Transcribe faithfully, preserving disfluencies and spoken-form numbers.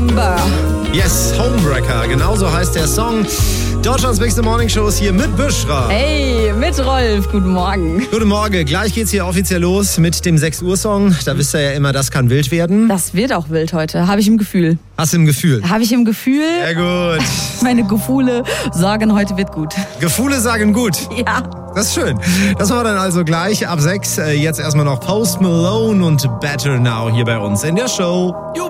Number. Yes, Homewrecker, genauso heißt der Song. Deutschlands beste Morningshow ist hier mit Büschra. Hey, mit Rolf, guten Morgen. Guten Morgen, gleich geht's hier offiziell los mit dem sechs Uhr Song. Da wisst ihr ja immer, das kann wild werden. Das wird auch wild heute, habe ich im Gefühl. Hast du im Gefühl? Habe ich im Gefühl. Sehr gut. Meine Gefühle sagen, heute wird gut. Gefühle sagen gut. Ja. Das ist schön. Das war dann also gleich ab sechs. Jetzt erstmal noch Post Malone und Better Now hier bei uns in der Show.